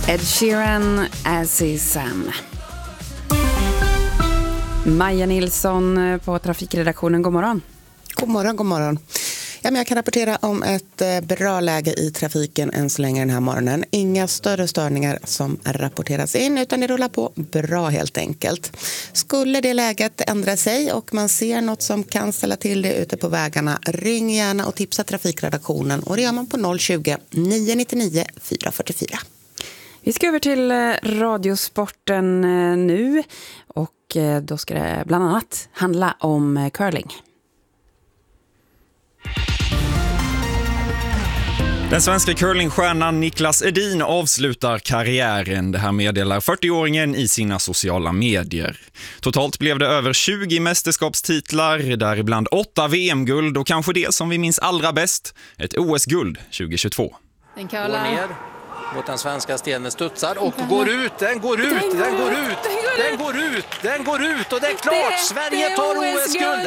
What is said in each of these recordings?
Ed Sheeran, As Is Sam. Maja Nilsson på Trafikredaktionen, god morgon. God morgon, god morgon. Ja, men jag kan rapportera om ett bra läge i trafiken än så länge den här morgonen. Inga större störningar som rapporteras in, utan det rullar på bra helt enkelt. Skulle det läget ändra sig och man ser något som kan ställa till det ute på vägarna, ring gärna och tipsa Trafikredaktionen. Och det gör man på 020-999 444. Vi ska över till radiosporten nu och då ska det bland annat handla om curling. Den svenska curlingstjärnan Niklas Edin avslutar karriären. Det här meddelar 40-åringen i sina sociala medier. Totalt blev det över 20 mästerskapstitlar, däribland 8 VM-guld och kanske det som vi minns allra bäst, ett OS-guld 2022. Den går ner mot den svenska stenen, studsar och går ut, den går ut och det är klart, Sverige tar OS-guld,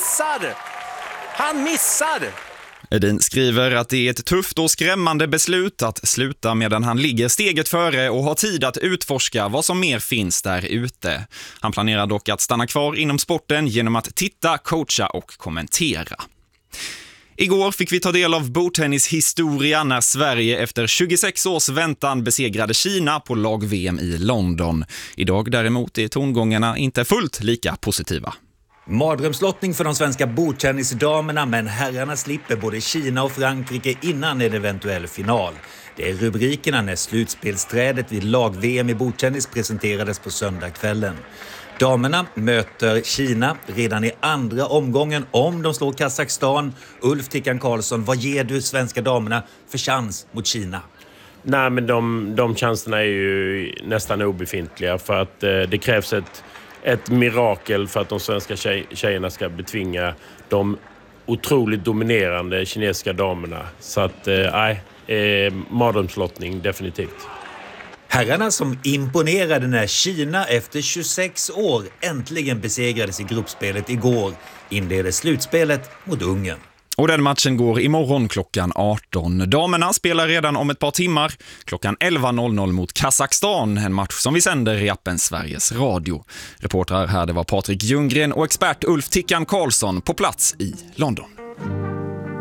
han missar! Edin skriver att det är ett tufft och skrämmande beslut att sluta medan han ligger steget före och har tid att utforska vad som mer finns där ute. Han planerar dock att stanna kvar inom sporten genom att titta, coacha och kommentera. Igår fick vi ta del av bordtennishistoria när Sverige efter 26 års väntan besegrade Kina på lag-VM i London. Idag däremot är tongångarna inte fullt lika positiva. Mardrömslottning för de svenska bordtennisdamerna, men herrarna slipper både Kina och Frankrike innan en eventuell final. Det är rubrikerna när slutspelsträdet vid lag-VM i bordtennis presenterades på söndagskvällen. Damerna möter Kina redan i andra omgången om de slår Kazakstan. Ulf Tickan Karlsson, vad ger du svenska damerna för chans mot Kina? Nej, men de chanserna är ju nästan obefintliga för att det krävs ett mirakel för att de svenska tjejerna ska betvinga de otroligt dominerande kinesiska damerna. Så att, mardrömslottning definitivt. Herrarna som imponerade när Kina efter 26 år äntligen besegrades i gruppspelet igår inledde slutspelet mot Ungern. Och den matchen går imorgon klockan 18. Damerna spelar redan om ett par timmar klockan 11.00 mot Kazakstan. En match som vi sänder i appen Sveriges Radio. Reportrar här, det var Patrik Ljunggren och expert Ulf Tickan Karlsson på plats i London.